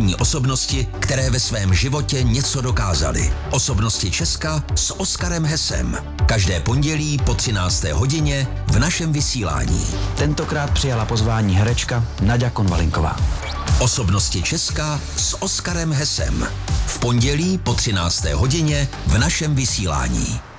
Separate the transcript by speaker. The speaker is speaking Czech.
Speaker 1: inspirativní osobnosti, které ve svém životě něco dokázaly. Osobnosti Česka s Oskarem Hesem. Každé pondělí po 13. hodině v našem vysílání.
Speaker 2: Tentokrát přijala pozvání herečka Naďa Konvalinková.
Speaker 1: Osobnosti Česka s Oskarem Hesem. V pondělí po 13. hodině v našem vysílání.